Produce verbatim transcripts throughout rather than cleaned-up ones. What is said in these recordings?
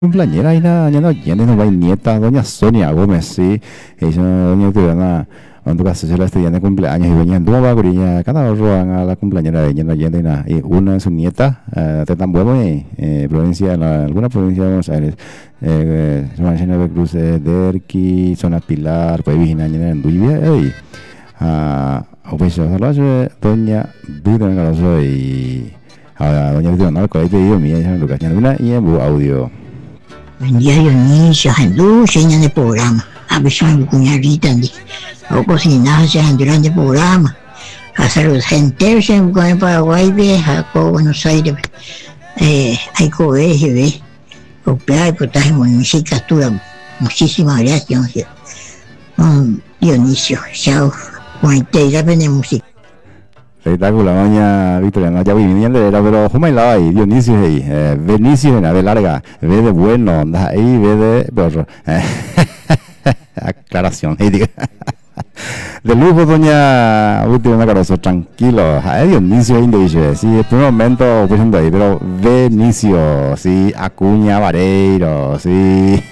Cumpleañera y nada, ya no llena, no va nieta, doña Sonia Gómez, sí, ella, doña Tudana, en tu caso, se la estudiante de cumpleaños y doña Duma, Curiña, cada uno van a la cumpleañera de ella, no llena y nada, y una es su nieta, eh, de Tambuemo, y eh, provincia, en la- alguna provincia de Buenos Aires, eh, se llama Llena de Cruces, Derqui, Zona Pilar, pues Vigina, llena en Duivia, y a Opecho, doña Vidana Caroso y a doña Vidana, con ahí te digo, mía, ya no Lucas, ya no y en audio. Buen día Dionisio, Jandú, señal de programa. A ver si me cuñadita andi. O cocinaba se durante el programa. A salud gente se me en Paraguay, ve, a Buenos Aires. Eh, hay colegio, ve. Copiar y potaje musicatura. Muchísimas gracias. Um, Dionisio, chao. Cuarentena de música. Espectacular, doña Victoriana, ya viniendo, pero ¿cómo es la ahí? Dionisio ahí, eh, Benicio en la de larga, ve de bueno, anda ahí, ve de, pero, eh, aclaración, ahí diga. De lujo, doña Victoriana Caroso, tranquilo, ay, Dionisio ahí dice, sí, el primer momento, por ejemplo ahí, pero Benicio, sí, Acuña, Vareiro, sí,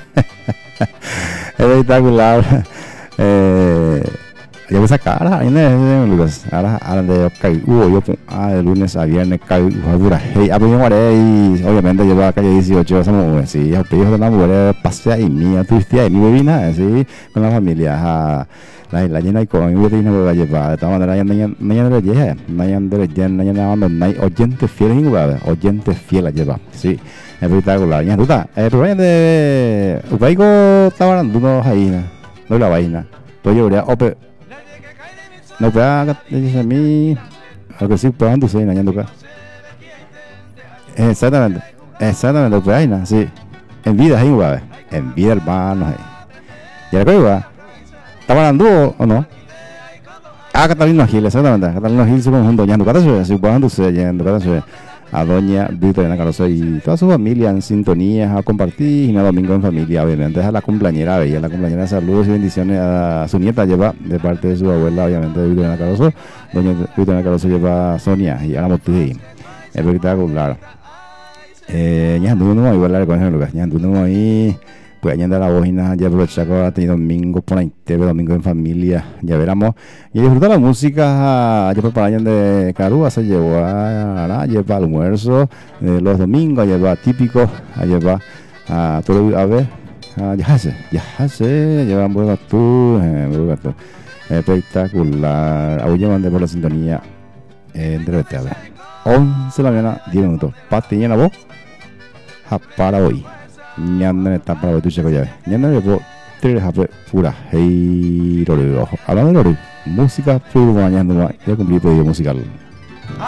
espectacular, eh, ya ves acá, ahora en Lucas, ahora ahora de caí, hubo yo ah, de lunes a viernes caí, dura, hey, a mí y obviamente lleva a calle dieciocho, estamos, sí, ya te dijo de la mujer, pasea y mía, tu tía y mi bebina, así, con la familia, a la la llena y con mi bebina me va a llevar, de todas maneras, mañana mañana de llena, mañana de llena, mañana cuando no hay oyentes fieles en lugar, oyentes fieles lleva, sí, espectacular, ya duda, el problema de Ubaigo estaba hablando ahí, no la vaina, todo yo vería, ope no, pues acá dice a mí, algo así, pues ando se engañando acá. Exactamente, exactamente, pues ahí, ¿no? Sí. En vida, ahí, güey. En vida, hermano, ahí. ¿Y la cosa, ¿estaba hablando o no? Ah, Catalina Gil, exactamente. Catalina Gil se conjunto, ya ando acá, sí, pues ando se, ya ando acá, a doña Victoriana Caroso y toda su familia en sintonía a compartir y nada domingo en familia, obviamente es a la cumpleañera bella, la cumpleañera, saludos y bendiciones a su nieta, lleva de parte de su abuela, obviamente de Victoriana Caroso, doña Victoriana Caroso lleva a Sonia y a la Motuji, espectacular. Eh, ya anduvimos igual la con ese lugar, ya anduvimos ahí, pues allá anda la bocina, ya aprovechar que ha tenido domingo por ahí, T V, domingo en familia, ya veremos, y disfrutar la música, ya preparan de Carúa, se llevó a, a lleva almuerzo, eh, los domingos, lleva típico, lleva a todo, a ver, a ya sé, ya sé, lleva un buen gato, eh, buen gato, espectacular, aún llevan de por la sintonía, eh, entre a ver, once de la mañana, diez minutos, patiña la voz, para hoy. Ñanda está para tu checo ya. Ñanda le puedo tres hape pura hey roro. Hablando de roro, música puro mañana ya cumplí pedido musical.